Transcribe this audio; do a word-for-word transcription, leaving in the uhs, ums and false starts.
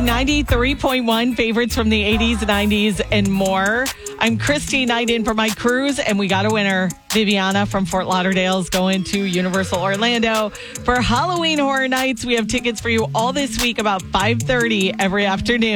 ninety-three point one, favorites from the eighties, nineties, and more. I'm Christy, night in for Mike Cruz, and we got a winner. Viviana from Fort Lauderdale is going to Universal Orlando for Halloween Horror Nights. We have tickets for you all this week about five thirty every afternoon.